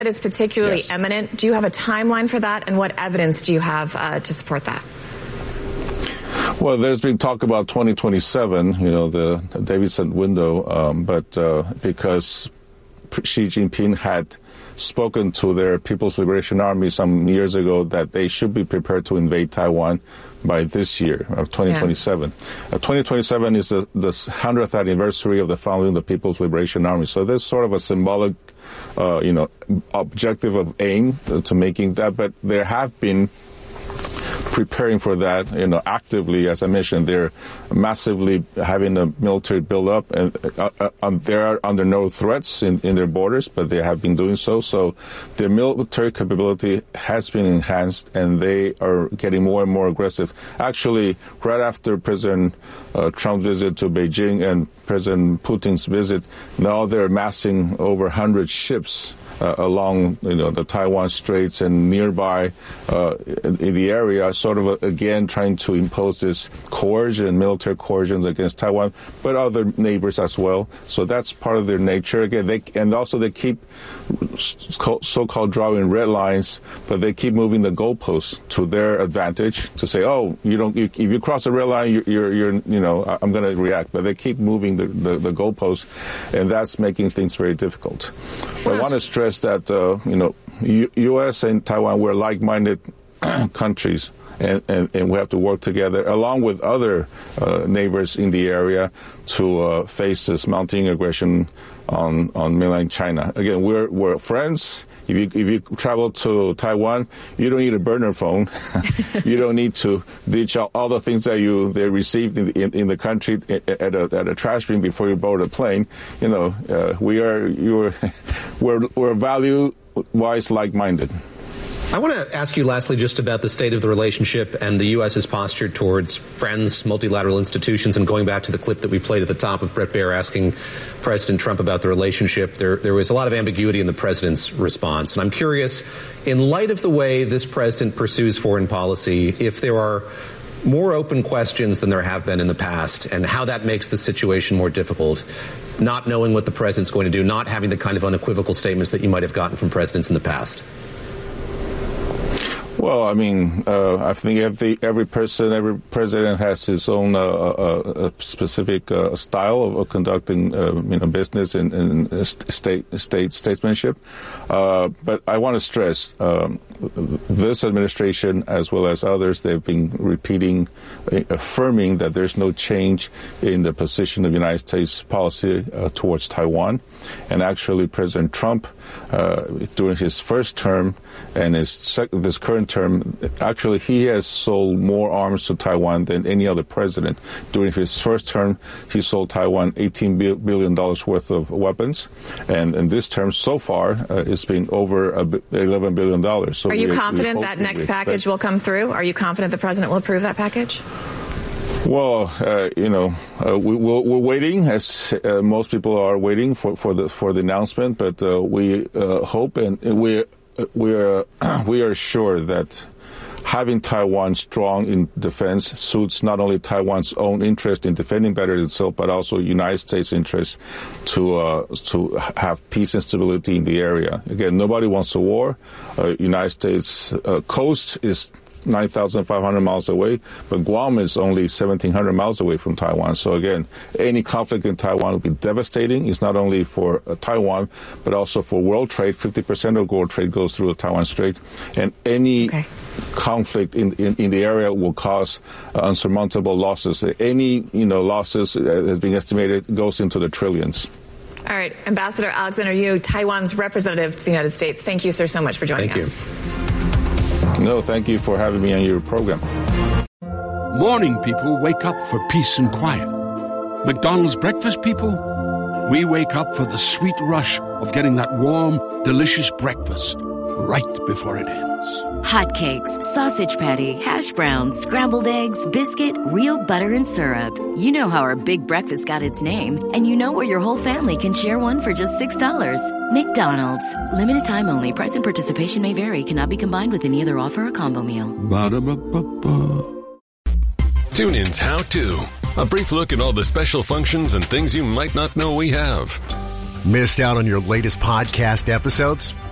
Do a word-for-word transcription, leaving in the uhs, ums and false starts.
That is particularly yes. eminent. Do you have a timeline for that, and what evidence do you have uh, to support that? Well, there's been talk about twenty twenty-seven, you know, the Davidson window, um, but uh, because Xi Jinping had spoken to their People's Liberation Army some years ago that they should be prepared to invade Taiwan by this year, or twenty twenty-seven. Yeah. Uh, twenty twenty-seven is the, the one hundredth anniversary of the founding of the People's Liberation Army. So there's sort of a symbolic, uh, you know, objective of aim to, to making that. But there have been preparing for that, you know, actively, as I mentioned, they're massively having a military buildup, and uh, uh, they're under no threats in, in their borders, but they have been doing so. So their military capability has been enhanced, and they are getting more and more aggressive. Actually, right after President uh, Trump's visit to Beijing and President Putin's visit, now they're amassing over one hundred ships Uh, along, you know, the Taiwan Straits and nearby uh, in, in the area, sort of, uh, again, trying to impose this coercion, military coercions against Taiwan, but other neighbors as well. So that's part of their nature. Again, they, and also they keep so-called drawing red lines, but they keep moving the goalposts to their advantage to say, oh, you don't, you, if you cross the red line, you're, you're, you're you know, I'm going to react. But they keep moving the, the, the goalposts, and that's making things very difficult. I want to stress that, uh, you know, U- U.S. and Taiwan, we're like-minded countries, and, and, and we have to work together along with other uh, neighbors in the area to uh, face this mounting aggression on, on mainland China. Again, we're, we're friends. If you, if you travel to Taiwan, you don't need a burner phone. You don't need to ditch out all the things that you they received in, in, in the country at a, at a trash bin before you board a plane. You know, uh, we are you're we're we're value-wise like-minded. I want to ask you lastly just about the state of the relationship and the U S's posture towards friends, multilateral institutions, and going back to the clip that we played at the top of Bret Baier asking President Trump about the relationship. There, there was a lot of ambiguity in the president's response. And I'm curious, in light of the way this president pursues foreign policy, if there are more open questions than there have been in the past, and how that makes the situation more difficult, not knowing what the president's going to do, not having the kind of unequivocal statements that you might have gotten from presidents in the past. Well, I mean, uh, I think every every person, every president has his own uh, uh, specific uh, style of, of conducting, uh, you know, business and, and state state statesmanship. Uh, but I want to stress um, this administration, as well as others, they've been repeating, uh, affirming that there's no change in the position of the United States policy uh, towards Taiwan. And actually, President Trump, uh, during his first term and his sec- this current term, actually he has sold more arms to Taiwan than any other president. During his first term, he sold Taiwan eighteen billion dollars worth of weapons. And in this term, so far, uh, it's been over eleven billion dollars. So Are you we, confident we that next package will come through? Are you confident the president will approve that package? Well, uh, you know, uh, we, we're, we're waiting, as uh, most people are waiting for, for the for the announcement. But uh, we uh, hope and we we are we are sure that having Taiwan strong in defense suits not only Taiwan's own interest in defending better itself, but also United States interest to uh, to have peace and stability in the area. Again, nobody wants a war. Uh, United States uh, coast is nine thousand five hundred miles away, but Guam is only seventeen hundred miles away from Taiwan. So again, any conflict in Taiwan would be devastating. It's not only for uh, Taiwan, but also for world trade. fifty percent of world trade goes through the Taiwan Strait. And any okay. conflict in, in, in the area will cause uh, unsurmountable losses. Any, you know, losses, uh, has been estimated, goes into the trillions. All right. Ambassador Alexander Yu, Taiwan's representative to the United States. Thank you, sir, so much for joining Thank us. You. No, thank you for having me on your program. Morning people wake up for peace and quiet. McDonald's breakfast people, we wake up for the sweet rush of getting that warm, delicious breakfast right before it ends. Hotcakes, sausage patty, hash browns, scrambled eggs, biscuit, real butter and syrup. You know how our big breakfast got its name, and you know where your whole family can share one for just six dollars. McDonald's. Limited time only. Price and participation may vary. Cannot be combined with any other offer or combo meal. Ba-da-ba-ba-ba. TuneIn's How To. A brief look at all the special functions and things you might not know we have. Missed out on your latest podcast episodes?